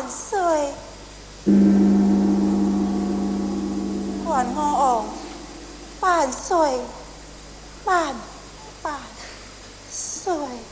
านสวยหวานงอออกป่านสวยป่านสวย